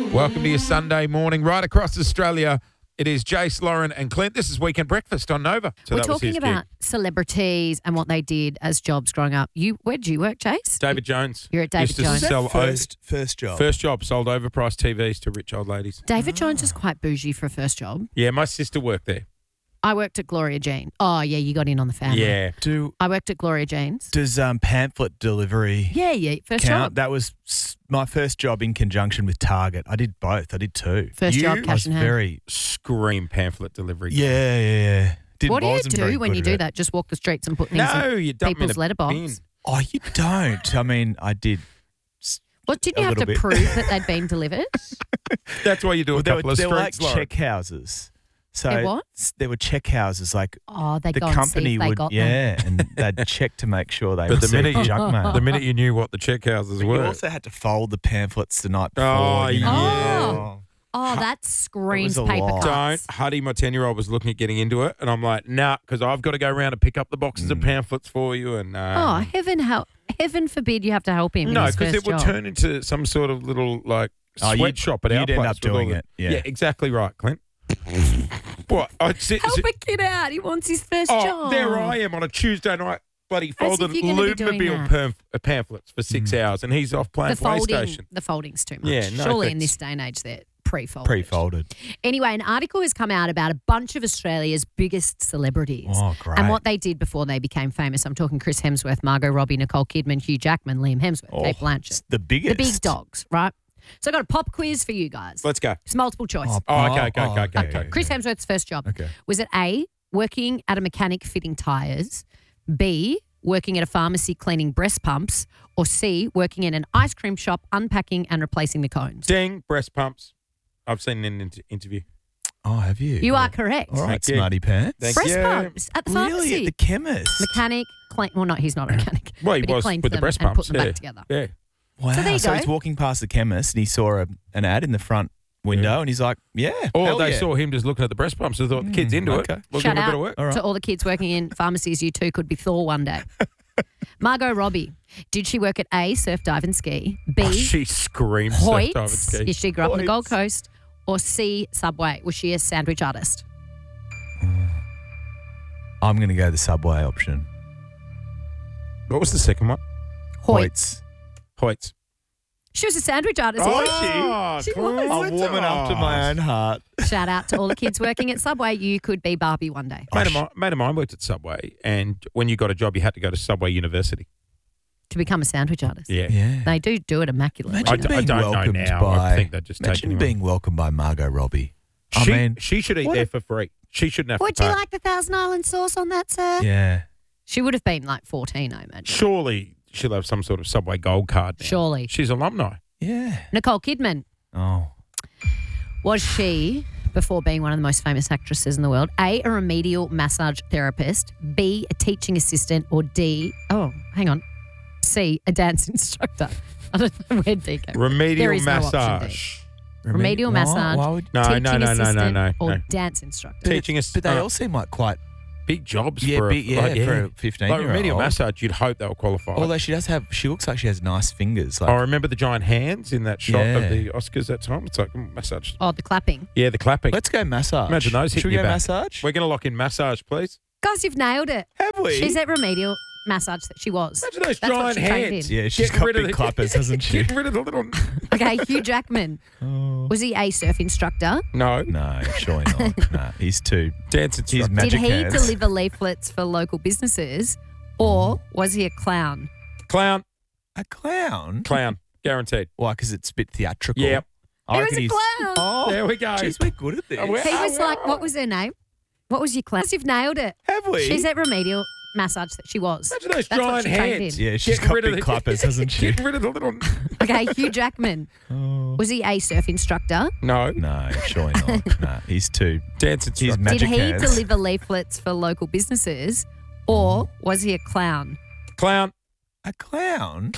Welcome to your Sunday morning. Right across Australia, it is Jace, Lauren and Clint. This is Weekend Breakfast on Nova. So We're talking about celebrities and what they did as jobs growing up. Where did you work, Jace? David Jones. You're at David Used to Jones. sell First job. First job, sold overpriced TVs to rich old ladies. David Jones is quite bougie for a first job. Yeah, my sister worked there. I worked at Gloria Jean. Oh, yeah, you got in on the family. Yeah. I worked at Gloria Jean's. Does pamphlet delivery Yeah, first count? job. That was my first job in conjunction with Target. I did both. I did two. First job, I cash was in hand. very Scream pamphlet delivery. yeah. What do you Wasn't very do when good you at do it. that? Just walk the streets and put things No, in you dump them in people's a letterbox? bin. Oh, you don't. I mean, I did. What, didn't A you have to little bit. prove that they'd been delivered? That's why you do a There couple were, of there were like streets, Lauren. check houses. So They're what? there were check houses. Like Oh, they the go and see company if they would, got them. and they'd check to make sure they But the received minute, junk mail. the minute you knew what the check houses But were. you also had to fold the pamphlets the night before. Oh, you know. yeah. Oh, that screams a paper lot. cuts. Don't. Huddy, my 10-year-old, was looking at getting into it, and I'm like, nah, because I've got to go around and pick up the boxes of pamphlets for you. And Oh, heaven forbid you have to help him. no, in his because first it would job. turn into some sort of little like Oh, sweatshop at our you'd end place. up with all doing the- it, yeah. exactly right, Clint. What? Help a kid out. He wants his first Oh, job. there I am on a Tuesday night, bloody As if folding you're gonna be doing Lubmobile pamphlets for 6 hours, and he's off playing PlayStation. The folding's too much. Yeah, no, Surely in thanks. this day and age they're pre-folded. Pre-folded. Anyway, an article has come out about a bunch of Australia's biggest celebrities Oh, great. and what they did before they became famous. I'm talking Chris Hemsworth, Margot Robbie, Nicole Kidman, Hugh Jackman, Liam Hemsworth, Kate Blanchett. It's the biggest. The big dogs, right? So I've got a pop quiz for you guys. Let's go. It's multiple choice. Okay. Chris Hemsworth's first job. Okay. Was it A, working at a mechanic fitting tyres, B, working at a pharmacy cleaning breast pumps, or C, working in an ice cream shop unpacking and replacing the cones? Ding, breast pumps. I've seen an interview. Oh, have you? You are correct. All right, Thank you. smarty pants. Thank Breast you. pumps at the pharmacy. Really? At the chemist? Mechanic, clean. Well, he's not a mechanic. Well, he but was cleaned with the them breast and pumps. put them yeah. back together. Yeah. Wow. So there you go. he's walking past the chemist and he saw an ad in the front window and he's like, yeah. Or hell they yeah. saw him just looking at the breast pumps and thought the kid's into okay. it. We'll Shout give him a bit out of work. All right. to all the kids working in pharmacies. You too could be Thor one day. Margot Robbie. Did she work at A, surf, dive and ski, B, Oh, she screams. surf, dive, and Hoyts? ski. Did she grow up on the Gold Hoyts. Coast? Or C, Subway? Was she a sandwich artist? I'm going to go the Subway option. What was the second one? Hoyts. Hoyts. She was a sandwich artist. Oh, She cool. was. A woman after my own heart. Shout out to all the kids working at Subway. You could be Barbie one day. Mate of mine worked at Subway, and when you got a job, you had to go to Subway University. To become a sandwich artist. Yeah. Yeah. They do it immaculately. Imagine I being don't know welcomed now. by. I think they'd just take imagine anyone. being welcomed by Margot Robbie. She should eat what there a- for free. She shouldn't have Would to you pay. like the Thousand Island sauce on that, sir? Yeah. She would have been like 14, I imagine. Surely she'll have some sort of Subway Gold card now. Surely. She's alumni. Yeah. Nicole Kidman. Oh. Was she, before being one of the most famous actresses in the world, A, a remedial massage therapist, B, a teaching assistant, or D, C, a dance instructor? I don't know where D came from. There Remedial is no option D. massage. Remedial massage, Why would, No, teaching no, assistant, no. or dance instructor. Teaching us. but they all seem like quite big jobs yeah, for big, a, yeah, like, for a 15-year-old. Like remedial massage, you'd hope they'll qualify. Although she looks like she has nice fingers. Like, I remember the giant hands in that shot of Yeah. the Oscars that time. It's like massage. Oh, the clapping. Yeah, the clapping. let's go massage. Imagine those Should hitting we your go back. massage? We're going to lock in massage, please. Guys, you've nailed it. Have we? She's at remedial massage that she was. Imagine those That's what giant she trained hands. in. Yeah, she's Getting got rid of big the- clappers, hasn't she? Getting rid of the little. Okay, Hugh Jackman. Was he a surf instructor? No. No, surely not. No, he's too. Dance He's instructor. magic Did he hands. deliver leaflets for local businesses, or was he a clown? Clown. A clown? Clown. Guaranteed. Why? Because it's a bit theatrical. Yep. I He was reckon a he's. clown. Oh, There we go. Jeez, we're good at this. Oh, we're- He was like, what was her name? What was your class? You've nailed it. Have we? She's at remedial massage that she was. Imagine those That's what giant she trained hands. in. Yeah, she's Getting got rid of big the- clappers, hasn't she? Getting rid of the little. Okay, Hugh Jackman. Was he a surf instructor? No. No, surely not. No, he's too. Dance He's instructor. magic Did he hands. deliver leaflets for local businesses, or was he a clown? Clown. A clown?